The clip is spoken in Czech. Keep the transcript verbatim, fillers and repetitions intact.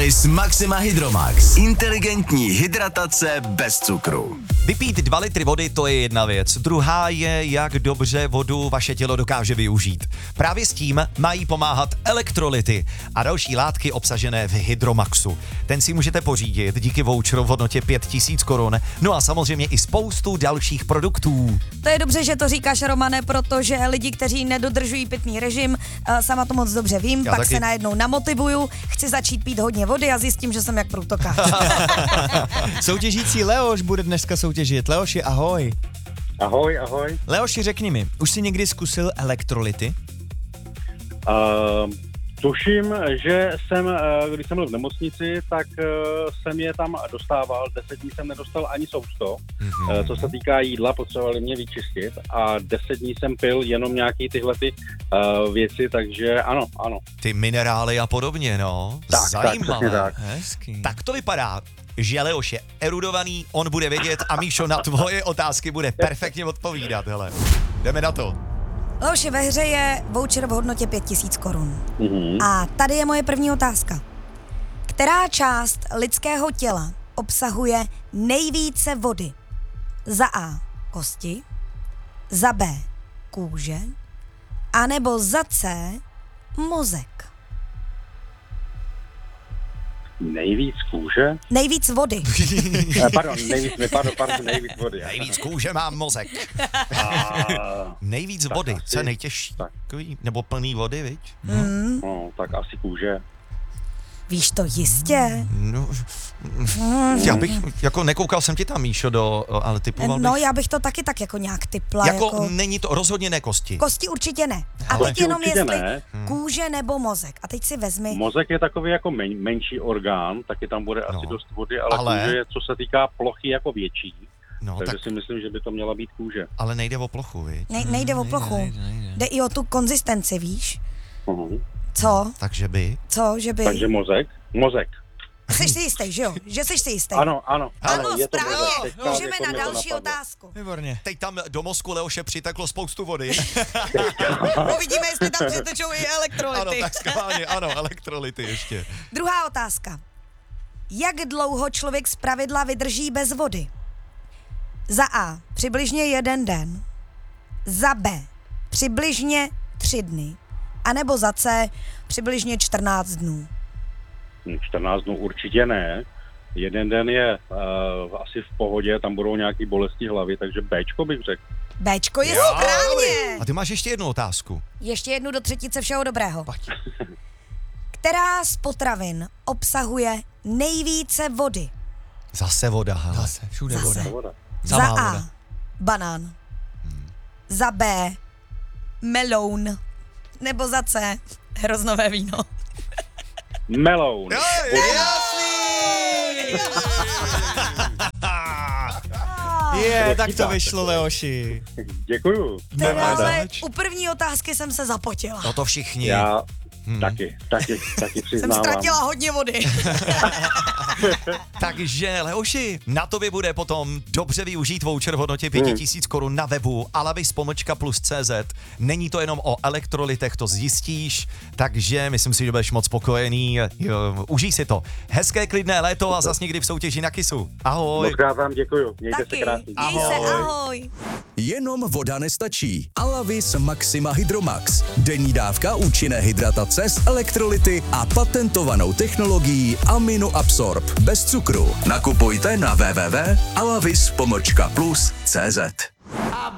Alavis Maxima Hydromax. Inteligentní hydratace bez cukru. Vypít dva litry vody, to je jedna věc. Druhá je, jak dobře vodu vaše tělo dokáže využít. Právě s tím mají pomáhat elektrolyty a další látky obsažené v Hydromaxu. Ten si můžete pořídit díky voucheru v hodnotě pět tisíc korun. No a samozřejmě i spoustu dalších produktů. To je dobře, že to říkáš, Romane, protože lidi, kteří nedodržují pitný režim, sama to moc dobře vím, Já pak taky. se najednou namotivuju, chci začít pít hodně vody a zjistím, že jsem jak průtokář. Soutěžící Leoš bude dneska soutěžit. Leoši, ahoj. Ahoj, ahoj. Leoši, řekni mi, už jsi někdy zkusil elektrolyty? Uh, tuším, že jsem, uh, když jsem byl v nemocnici, tak uh, jsem je tam dostával. Deset dní jsem nedostal ani sousto. Mm-hmm. Uh, co se týká jídla, potřebovali mě vyčistit a deset dní jsem pil jenom nějaký tyhle ty uh, věci, takže ano, ano. Ty minerály a podobně, no. Tak, Zajímavé. tak, tak. Hezký. Tak to vypadá, že Leoš je erudovaný, on bude vědět a Míšo na tvoje otázky bude perfektně odpovídat, hele. Jdeme na to. Leoši, ve hře je voucher v hodnotě pět tisíc korun. Mm-hmm. A tady je moje první otázka. Která část lidského těla obsahuje nejvíce vody? Za A kosti, za B kůže, anebo za C mozek? Nejvíc kůže? Nejvíc vody. Uh, pardon, nejvíc, pardon, pardon, nejvíc vody. Nejvíc kůže má mozek. Uh, Nejvíc Tak vody, asi- co je nejtěžší? tak. Takový, nebo plný vody, viď? Hmm, no, tak asi kůže. víš to jistě? No, já bych, jako nekoukal jsem ti tam, Míšo, do, ale typoval bych. No, já bych to taky tak jako nějak typla. Jako, Jako, není to rozhodně ne kosti. kosti určitě ne. A Ale- teď jenom Určitě jestli ne. kůže nebo mozek. A teď si vezmi. Mozek je takový jako men, menší orgán, taky tam bude No. asi dost vody, ale, Ale- kůže je, co se týká plochy, jako větší. No, Takže tak, si myslím, že by to měla být kůže. ale nejde o plochu, viď? Ne, nejde o plochu. nejde, nejde. Jde i o tu konzistenci, víš? Uh-huh. Co? Takže by. Co? Že by... Takže mozek? Mozek. Jsi si jistý, že jo? Že jsi si jistý. Ano, ano. Ano, je to správně. mozek. Teďka Můžeme jako na mě to další napadlo. otázku. Výborně. Teď tam do mozku Leoše přiteklo spoustu vody. Uvidíme, jestli tam přetečou i Ano, elektrolyty. tak skválně, ano, elektrolyty ještě. Druhá otázka. Jak dlouho člověk zpravidla vydrží bez vody? Za A. Přibližně jeden den. Za B. Přibližně tři dny. A nebo za C. Přibližně čtrnáct dnů. Hm, čtrnáct dnů určitě ne. Jeden den je uh, asi v pohodě, tam budou nějaké bolesti hlavy, takže Bčko bych řekl. Bčko je Jo, správně. A ty máš ještě jednu otázku. Ještě jednu do třetice všeho dobrého. Pojď. Která z potravin obsahuje nejvíce vody? Zase voda, hele. Zase, všude Zase. voda. Voda. Za Samá A. voda. Banán. Za B. Meloun. Nebo za C. Hroznové víno. Meloun. Jo, je jasný! Je, tak to chytáte. vyšlo, Leoši. Děkuju. Teda, ale zač. u první otázky jsem se zapotila. No to všichni. Já Hmm. taky, taky, taky Jsem přiznávám. ztratila hodně vody. Takže Leoši, na tobě bude potom dobře využít voucher v hodnotě pět tisíc korun na webu alavis pomlčka plus tečka cé zet. Není to jenom o elektrolytech, to zjistíš, takže myslím si, že budeš moc spokojený. Jo, užij si to. Hezké klidné léto a zas někdy v soutěži na Kisu. Ahoj. Moc krát vám děkuju. Mějte Taky. se krásně. Měj se, ahoj. Jenom voda nestačí. Alavis Maxima Hydromax. Denní dávka účinné hydratace s elektrolyty a patentovanou technologií AminoAbsorb. Bez cukru. Nakupujte na w w w tečka alavis pomlčka plus tečka cé zet.